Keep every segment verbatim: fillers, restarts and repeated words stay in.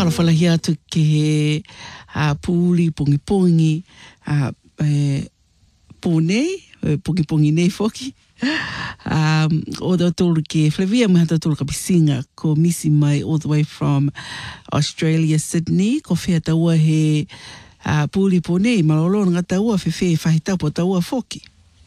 whakalawhalahi atu ke he uh, pūli, pungi pungi, uh, e, pūnei, e, pungi pungi nei foki. Um, o da tolu ke Flavia me hata tolu ka pisinga ko misi mai all the way from Australia, Sydney, ko whea taua he uh, pūli pūnei, malolo ngā taua whewhe whahitapo taua foki.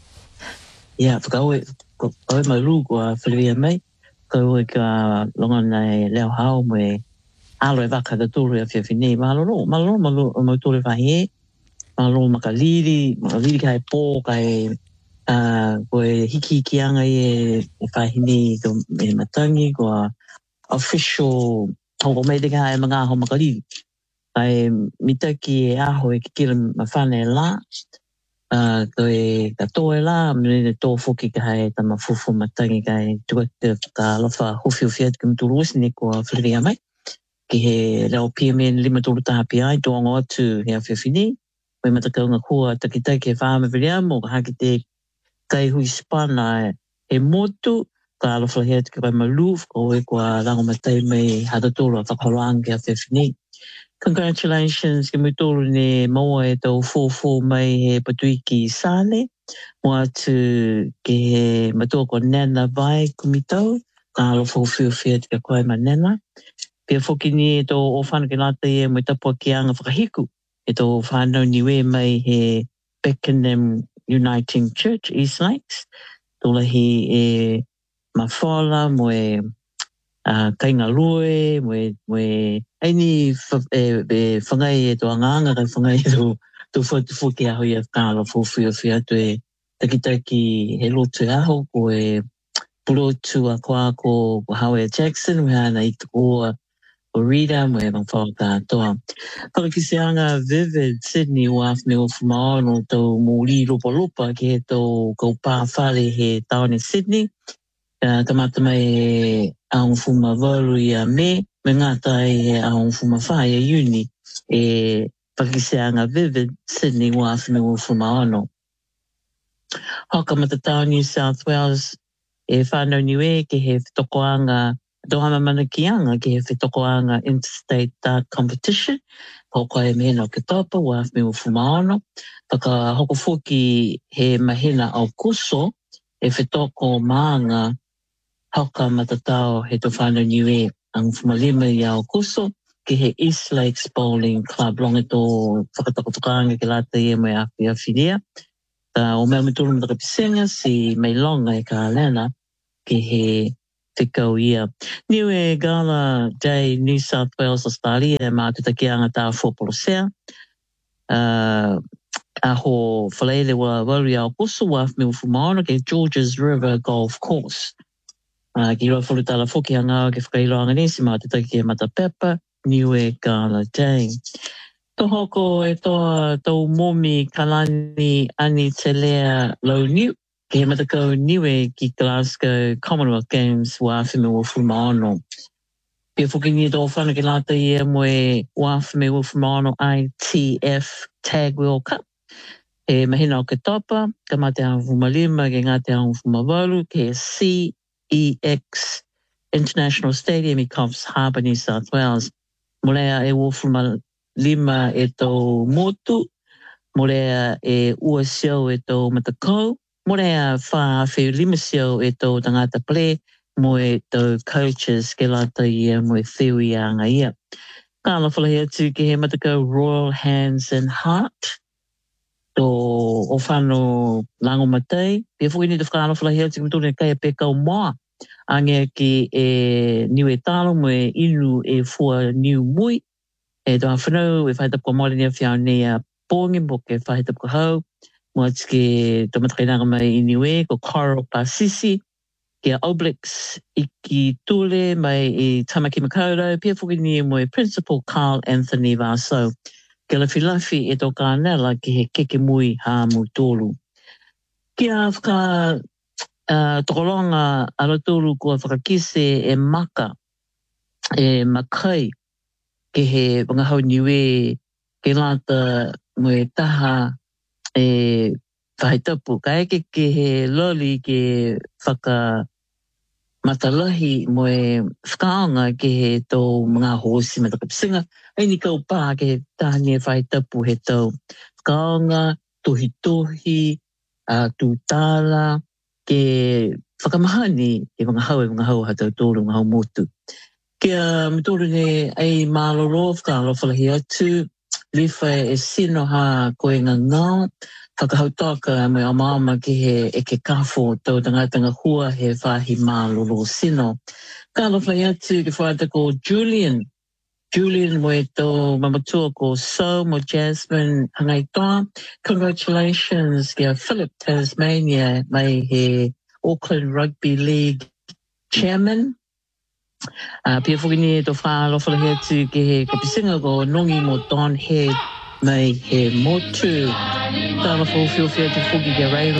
Yeah, whakaue, ko au mai rū kua Flavia mai, ko ka longa nei leo hao me alo e waka da tolu e whiawhinei, malolo, malolo, malolo, malolo tolu e whahe, malolo makaliri, makaliri kai pō, kai Uh, ko e hiki hiki anga e e whahine ko e matangi ko a official hoko mei te kaha e mga aho makariri. Kai mitaki e aho e kikira mawhane la, uh, ko e katoa e la, mene tō whoki kaha e tama fufu matangi kai tua ka lofa hufi ufi atu ki mturu usini ko a Flavia mai. Ki he reo P M N lima tolu taha pi ai, tōngo atu hea whiawhine. Koe matakaunga kua takitaki e whaama viriamo, ka haki te kai hui spana e motu ka alofa hea te kai maluf ko e kua rango matai mai hatatolo a whakaroanga a whiawhine. Congratulations ke mutolo ne maua e tau fōfō mai he patuiki sāne mo atu ke he matua ko nana vai kumitau ka alofa uwhio whia te kai ma nana. Pia whoki ni e tau o whana ke lata e mo tapua ki anga whakahiku e tau whanau niwe mai he Beckenham Uniting Church, East Lakes. Tulahi e mawhala, mo e uh, kaingalue, mo e, mo e aini e whangai e to anganga, kai whangai e to to whuki aho i a kāla whawhia whia tu e takitaki he lotu aho, ko e purotu a koa ko Howard Jackson, me hana i te koa o Rita, mo e mawhala kātoa. Whakakiseanga Vivid Sydney o afne o whamaono tau mōri lopa lopa ki he tau kaupā whare he taone Sydney. Uh, kamata mai e aung whuma waru i a me, me ngata e aung whuma whai a uni e whakakiseanga Vivid Sydney o afne o whamaono. Hoka matatau New South Wales e whanau niwe ki he whitokoanga Dohama Manakianga ki he whitokoanga Interstate Dart Competition. Hoko e mehena o Kitapa, waf me o Fumaono. Whaka hoko fuki he mahena au kuso e whitoko maanga hauka matatao he to whanau niwe ang fumalima i au kuso ki he East Lakes Bowling Club. Longa tō whakatakotokaanga ki lata i e mai api a whiria. Ta o mea mituru mtaka pisenga si mai longa e ka alena ki he Tikau ia. Niwe Gala Day New South Wales Australia e mātutaki anga tā whopolosea. Uh, aho whaleile wa waru au kusu waf me ufumaona ke Georges River Golf Course. Uh, ki roa whulutala whoki anga ke whakailoanga nisi mātutaki ke Matapepa, Niwe Gala Day. Tohoko e toa tau momi kalani ani te lea lau niu. Ke he matakau niwe ki Glasgow Commonwealth Games wāwhime o Fumaono. Pia whuki ni tō whana ki lata i e moe wāwhime o Fumaono I T F Tag World Cup. E mahina o ke topa, ka mate ang Fumalima, ke ngate ang Fumawalu, ke C E X International Stadium i Coffs Harbour, New South Wales. Molea e o Fumalima e tō motu, molea e ua siau e tō matakau, Morea wha whiu limasio e tō tangata ple mo e tō coaches ke lata ia mo e whiu i anga ia. Kāla whalahi atu ki he matakau Royal Hands and Heart tō o whano lango matai. Pia whuini te whakāla whalahi atu ki mtone kai a pekau moa. Angia ki e niwe talo mo e inu e fua niu mui. E tō whanau e whaitapko mori nia whiau nea pōngi mo ke whaitapko hau. Moats ke tomatakinanga mai iniwe ko Coral Pasisi, ke Oblix Iki Tule mai i Tamaki Makaurau, pia whuki ni mo e Principal Carl Anthony Vaso. Ke lafi lafi e tō kānela ki he keke mui hā mutolu. Kia whaka uh, tokolonga araturu kua whakakise e maka, e makai, ke he wangahau niwe ke lata mo e taha e whaitapu. Ka eke ke he loli ke whaka matalahi mo e whakaanga ke he tau mga hosi me takapisinga. Ai ni kau pā ke he tahani e whai tapu he tau whakaanga, tohi tohi, uh, tūtala, ke whakamahani e mga hau e mga hau hatau tōru, mga hau motu. Kia mtoro ne ai maloro whakaalo whalahi atu, liwha e sino ha koe ngā ngā, whakahautaka me o maama ki he e ke kafo tau tangatanga hua he whahi maloro sino. Ka alo whai atu ke whaata ko Julian. Julian mo e tau mamatua ko So mo Jasmine hangai toa. Congratulations kia Philip Tasmania mai he Auckland Rugby League chairman. Uh, pia whukini e to whaalo whalahi atu ke he kapisinga ko nongi mo Don Head mai he motu. Tāna whawhiowhia te whuki kia reiro.